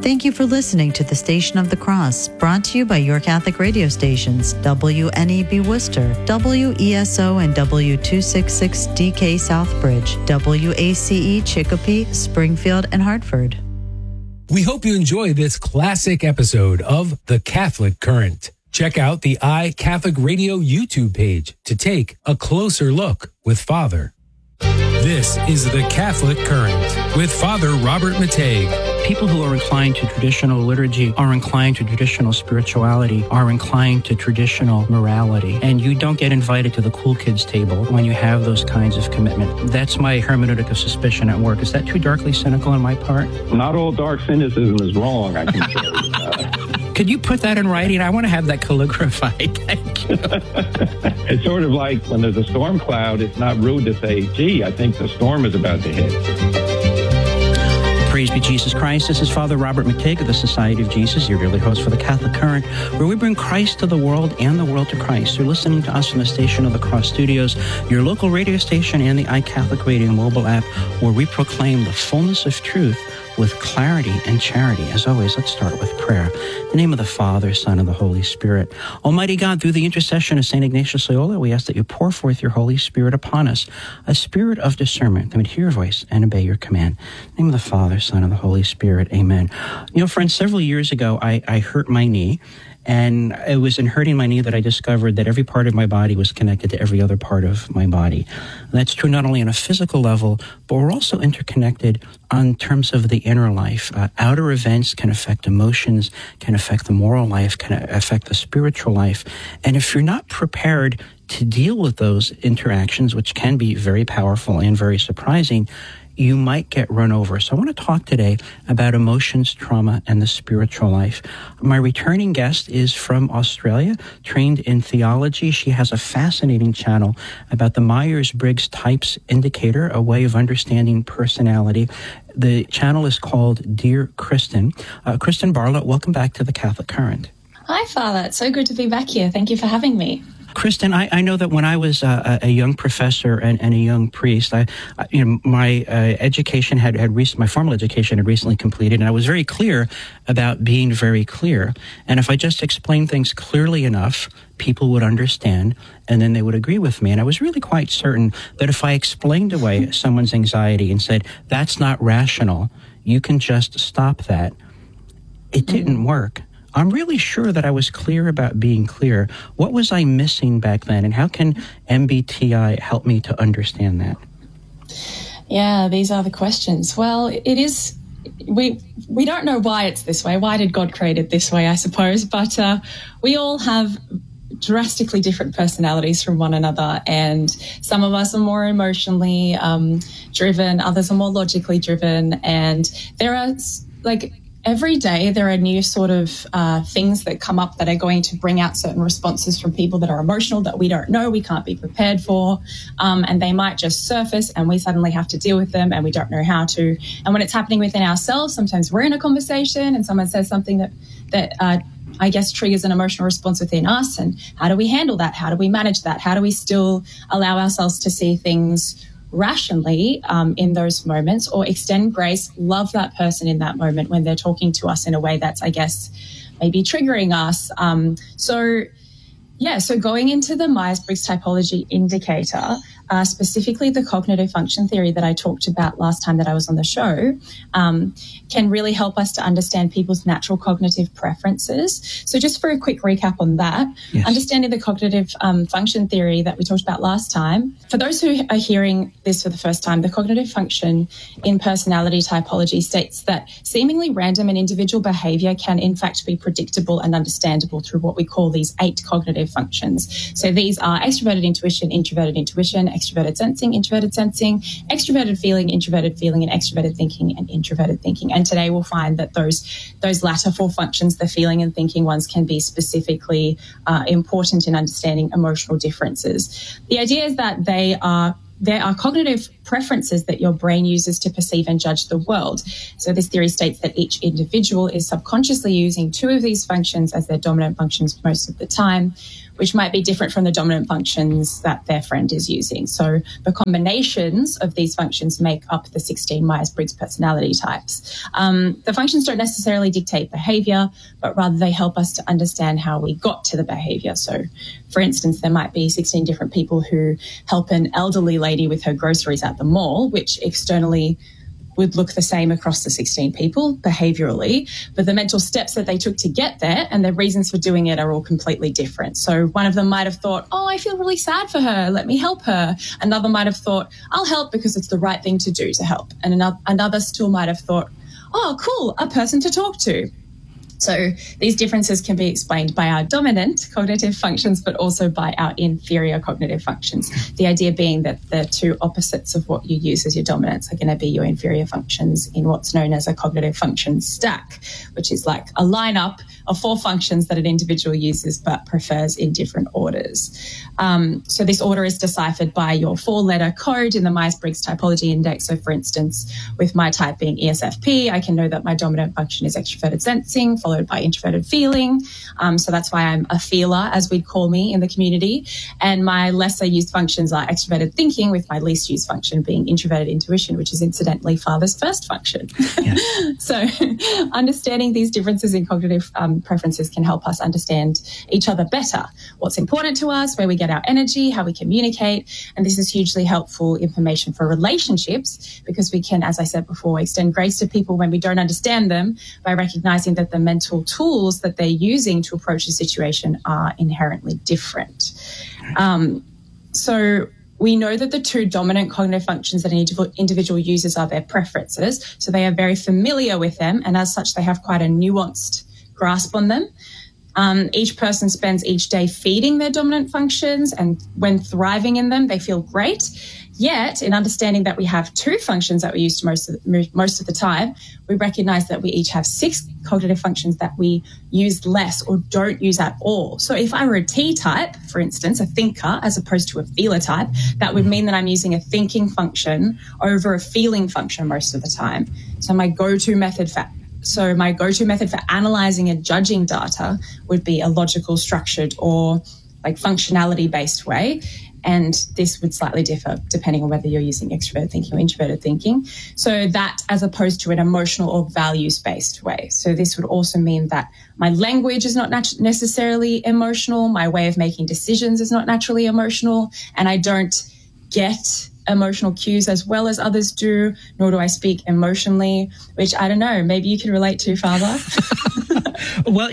Thank you for listening to the Station of the Cross, brought to you by your Catholic radio stations, WNEB Worcester, WESO and W266DK Southbridge, WACE Chicopee, Springfield, and Hartford. We hope you enjoy this classic episode of The Catholic Current. Check out the iCatholic Radio YouTube page to take a closer look with Father. This is The Catholic Current with Father Robert Mateig. People who are inclined to traditional liturgy are inclined to traditional spirituality, are inclined to traditional morality. And you don't get invited to the cool kids table when you have those kinds of commitment. That's my hermeneutic of suspicion at work. Is that too darkly cynical on my part? Not all dark cynicism is wrong, I can say. Could you put that in writing? I want to have that calligraphied. Thank you. It's sort of like when there's a storm cloud, it's not rude to say, gee, I think the storm is about to hit. Praise be Jesus Christ. This is Father Robert Mateig of the Society of Jesus, your daily host for the Catholic Current, where we bring Christ to the world and the world to Christ. You're listening to us from the Station of the Cross Studios, your local radio station, and the iCatholic Radio mobile app, where we proclaim the fullness of truth with clarity and charity. As always, let's start with prayer. In the name of the Father, Son, and the Holy Spirit. Almighty God, through the intercession of St. Ignatius Loyola, we ask that you pour forth your Holy Spirit upon us, a spirit of discernment that would hear your voice and obey your command. In the name of the Father, Son, and the Holy Spirit. Amen. You know, friends, several years ago, I hurt my knee. And it was in hurting my knee that I discovered that every part of my body was connected to every other part of my body. And that's true not only on a physical level, but we're also interconnected on terms of the inner life. Outer events can affect emotions, can affect the moral life, can affect the spiritual life. And if you're not prepared to deal with those interactions, which can be very powerful and very surprising, you might get run over. So I want to talk today about emotions, trauma, and the spiritual life. My returning guest is from Australia, trained in theology. She has a fascinating channel about the Myers-Briggs Types Indicator, a way of understanding personality. The channel is called Dear Kristen. Kristen Barlow, welcome back to the Catholic Current. Hi, Father. It's so good to be back here. Thank you for having me. Kristen, I know that when I was a young professor and a young priest, my education my formal education had recently completed, and I was very clear about being very clear. And if I just explained things clearly enough, people would understand, and then they would agree with me. And I was really quite certain that if I explained away someone's anxiety and said, that's not rational, you can just stop that, it didn't work. I'm really sure that I was clear about being clear. What was I missing back then, and how can MBTI help me to understand that? Yeah, these are the questions. Well, it is, we don't know why it's this way. Why did God create it this way, I suppose? But we all have drastically different personalities from one another, and some of us are more emotionally driven, others are more logically driven, and there are, every day there are new sort of things that come up that are going to bring out certain responses from people that are emotional that we don't know, we can't be prepared for, and they might just surface and we suddenly have to deal with them and we don't know how to. And when it's happening within ourselves, sometimes we're in a conversation and someone says something that I guess triggers an emotional response within us, and how do we handle that? How do we manage that? How do we still allow ourselves to see things rationally in those moments, or extend grace, love that person in that moment when they're talking to us in a way that's, I guess, maybe triggering us. So going into the Myers-Briggs Typology Indicator, specifically the cognitive function theory that I talked about last time that I was on the show, can really help us to understand people's natural cognitive preferences. So just for a quick recap on that, yes. Understanding the cognitive function theory that we talked about last time. For those who are hearing this for the first time, the cognitive function in personality typology states that seemingly random and individual behavior can in fact be predictable and understandable through what we call these 8 cognitive functions. So these are extroverted intuition, extroverted sensing, introverted sensing, extroverted feeling, and extroverted thinking, and introverted thinking. And today we'll find that those latter 4 functions, the feeling and thinking ones, can be specifically important in understanding emotional differences. The idea is that there are cognitive preferences that your brain uses to perceive and judge the world. So this theory states that each individual is subconsciously using 2 of these functions as their dominant functions most of the time. which might be different from the dominant functions that their friend is using. So the combinations of these functions make up the 16 Myers-Briggs personality types. The functions don't necessarily dictate behavior, but rather they help us to understand how we got to the behavior. So, for instance, there might be 16 different people who help an elderly lady with her groceries at the mall, which externally would look the same across the 16 people behaviorally, but the mental steps that they took to get there and the reasons for doing it are all completely different. So one of them might have thought, oh, I feel really sad for her, let me help her. Another might have thought, I'll help because it's the right thing to do to help. And another still might have thought, oh, cool, a person to talk to. So these differences can be explained by our dominant cognitive functions, but also by our inferior cognitive functions. The idea being that the two opposites of what you use as your dominants are going to be your inferior functions in what's known as a cognitive function stack, which is like a lineup of 4 functions that an individual uses but prefers in different orders. So this order is deciphered by your 4-letter code in the Myers-Briggs Typology Index. So for instance, with my type being ESFP, I can know that my dominant function is extroverted sensing, followed by introverted feeling. So that's why I'm a feeler, as we'd call me in the community. And my lesser used functions are extroverted thinking, with my least used function being introverted intuition, which is incidentally Father's first function. Yes. So understanding these differences in cognitive preferences can help us understand each other better, what's important to us, where we get our energy, how we communicate. And this is hugely helpful information for relationships, because we can, as I said before, extend grace to people when we don't understand them by recognizing that the mental tools that they're using to approach the situation are inherently different. So we know that the 2 dominant cognitive functions that an individual uses are their preferences. So they are very familiar with them, and as such, they have quite a nuanced grasp on them. Each person spends each day feeding their dominant functions, and when thriving in them, they feel great. Yet, in understanding that we have 2 functions that we use most of the time, we recognize that we each have 6 cognitive functions that we use less or don't use at all. So if I were a T type, for instance, a thinker, as opposed to a feeler type, that would mean that I'm using a thinking function over a feeling function most of the time. So my go-to method for analyzing and judging data would be a logical, structured, or like functionality-based way. And this would slightly differ depending on whether you're using extroverted thinking or introverted thinking. So that, as opposed to an emotional or values-based way. So this would also mean that my language is not necessarily emotional. My way of making decisions is not naturally emotional. And I don't get emotional cues as well as others do, nor do I speak emotionally, which I don't know, maybe you can relate to, Father. Well,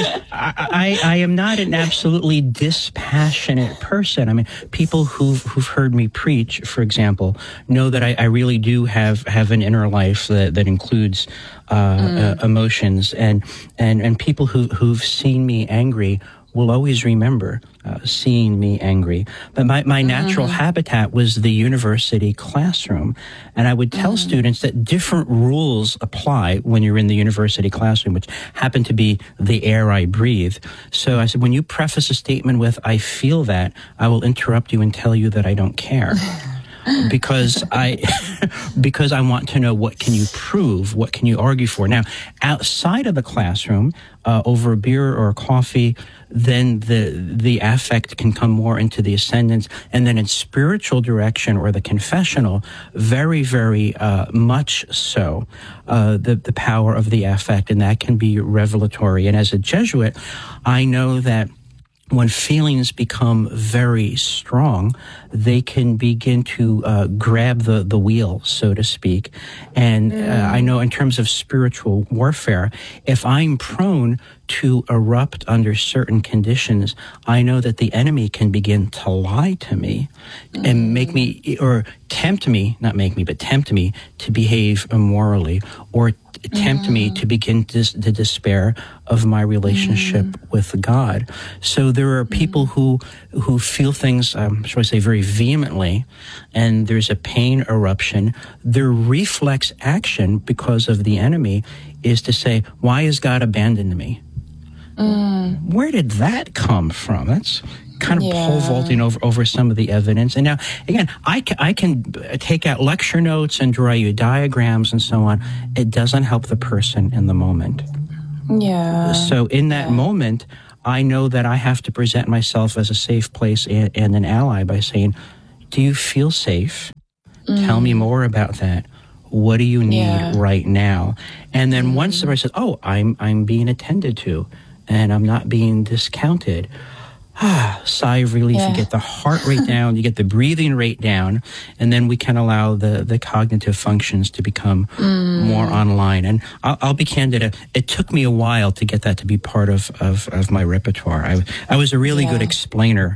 I am not an absolutely dispassionate person. I mean, people who've heard me preach, for example, know that I really do have an inner life that includes emotions, and people who've seen me angry will always remember seeing me angry. But my natural habitat was the university classroom. And I would tell students that different rules apply when you're in the university classroom, which happen to be the air I breathe. So I said, when you preface a statement with, I feel that, I will interrupt you and tell you that I don't care. Because I want to know, what can you prove? What can you argue for? Now, outside of the classroom, over a beer or a coffee, then the affect can come more into the ascendant. And then in spiritual direction or the confessional, very, very much so, the power of the affect, and that can be revelatory. And as a Jesuit, I know that when feelings become very strong, they can begin to grab the wheel, so to speak. And I know in terms of spiritual warfare, if I'm prone to erupt under certain conditions, I know that the enemy can begin to lie to me and make me, or tempt me, not make me, but tempt me to behave immorally, or tempt me to begin to despair of my relationship with God. So there are people who feel things, shall I say, very vehemently, and there's a pain eruption. Their reflex action, because of the enemy, is to say, why has God abandoned me? Where did that come from? That's kind of pole vaulting over some of the evidence. And now, again, I can take out lecture notes and draw you diagrams and so on. It doesn't help the person in the moment. Yeah. So in that moment, I know that I have to present myself as a safe place and an ally by saying, do you feel safe? Tell me more about that. What do you need right now? And then once the person says, oh, I'm being attended to and I'm not being discounted, sigh of relief. You get the heart rate down, you get the breathing rate down, and then we can allow the cognitive functions to become more online. And I'll be candid, it took me a while to get that to be part of my repertoire. I was a really good explainer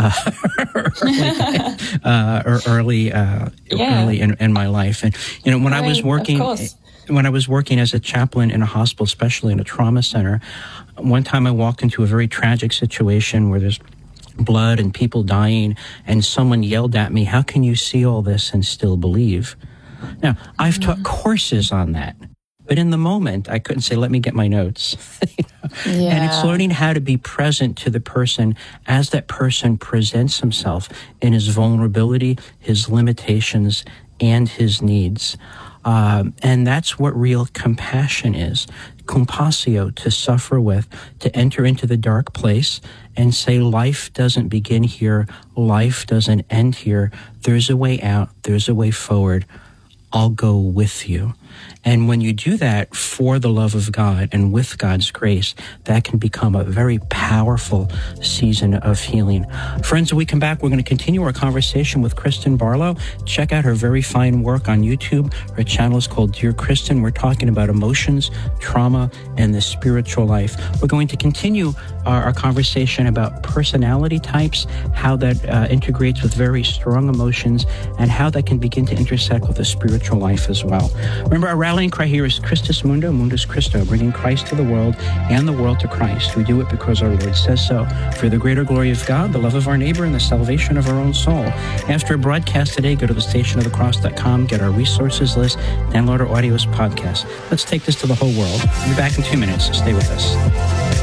early in my life. And when I was working as a chaplain in a hospital, especially in a trauma center, one time I walked into a very tragic situation where there's blood and people dying, and someone yelled at me, "How can you see all this and still believe?" Now, I've taught courses on that, but in the moment, I couldn't say, "Let me get my notes." And it's learning how to be present to the person as that person presents himself in his vulnerability, his limitations, and his needs. And that's what real compassion is. Compassio, to suffer with, to enter into the dark place and say, life doesn't begin here, life doesn't end here. There's a way out, there's a way forward. I'll go with you. And when you do that for the love of God and with God's grace, that can become a very powerful season of healing. Friends, when we come back, we're going to continue our conversation with Kristen Barlow. Check out her very fine work on YouTube. Her channel is called Dear Kristen. We're talking about emotions, trauma, and the spiritual life. We're going to continue our conversation about personality types, how that integrates with very strong emotions, and how that can begin to intersect with the spiritual life as well. Remember, our rallying cry here is Christus Mundo, Mundus Christo, bringing Christ to the world and the world to Christ. We do it because our Lord says so, for the greater glory of God, the love of our neighbor, and the salvation of our own soul. After a broadcast today, go to thestationofthecross.com, get our resources list, download our audios podcast. Let's take this to the whole world. We'll be back in 2 minutes. Stay with us.